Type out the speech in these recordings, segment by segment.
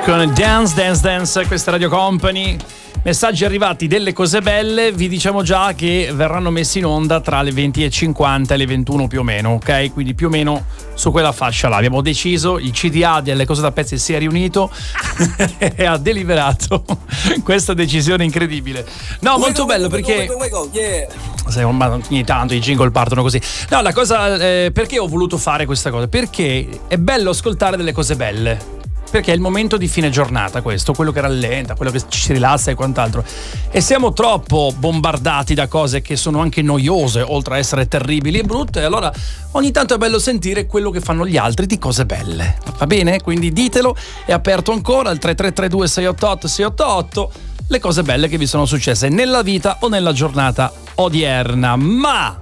con Dance, questa Radio Company. Messaggi arrivati delle cose belle, vi diciamo già che verranno messi in onda tra le 20:50 e le 21 più o meno, ok? Quindi più o meno su quella fascia là. Abbiamo deciso, il CDA delle cose da pezzi si è riunito e ha deliberato questa decisione incredibile. No, molto bello perché... Sai, ogni tanto i jingle partono così. No, la cosa... perché ho voluto fare questa cosa? Perché è bello ascoltare delle cose belle. Perché è il momento di fine giornata questo, quello che rallenta, quello che ci si rilassa e quant'altro. E siamo troppo bombardati da cose che sono anche noiose, oltre a essere terribili e brutte, e allora ogni tanto è bello sentire quello che fanno gli altri di cose belle. Va bene? Quindi ditelo, è aperto ancora il 3332 688 688, le cose belle che vi sono successe nella vita o nella giornata odierna. Ma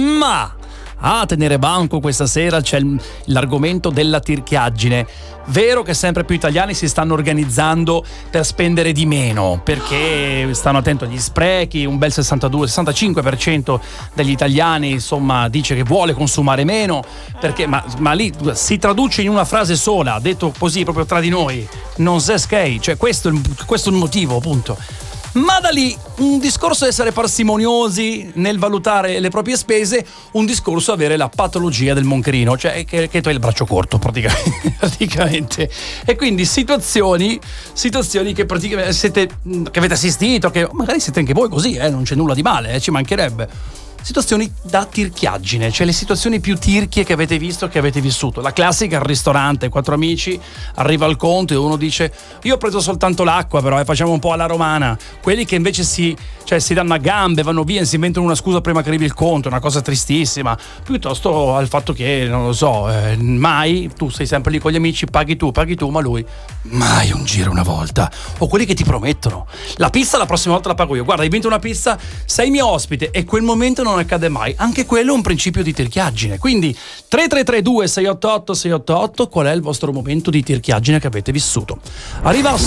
a tenere banco questa sera c'è l'argomento della tirchiaggine. Vero che sempre più italiani si stanno organizzando per spendere di meno, perché stanno attenti agli sprechi. Un bel 62-65% degli italiani, insomma, dice che vuole consumare meno, perché ma lì si traduce in una frase sola, detto così proprio tra di noi: non se schei, cioè questo è il motivo, appunto. Ma da lì un discorso essere parsimoniosi nel valutare le proprie spese, un discorso avere la patologia del moncherino, cioè che tu hai il braccio corto praticamente. E quindi situazioni che praticamente che avete assistito, che magari siete anche voi così, non c'è nulla di male, ci mancherebbe. Situazioni da tirchiaggine, cioè le situazioni più tirchie che avete visto, che avete vissuto. La classica al ristorante, 4 amici, arriva il conto e uno dice: io ho preso soltanto l'acqua, però facciamo un po' alla romana. Quelli che invece si danno a gambe, vanno via e si inventano una scusa prima che arrivi il conto, una cosa tristissima. Piuttosto al fatto che, non lo so, mai, tu sei sempre lì con gli amici, paghi tu, ma lui mai un giro una volta. O quelli che ti promettono: la pizza la prossima volta la pago io, guarda, hai vinto una pizza, sei mio ospite, e quel momento non accade mai. Anche quello è un principio di tirchiaggine. Quindi 3332 688 688, qual è il vostro momento di tirchiaggine che avete vissuto? Arriva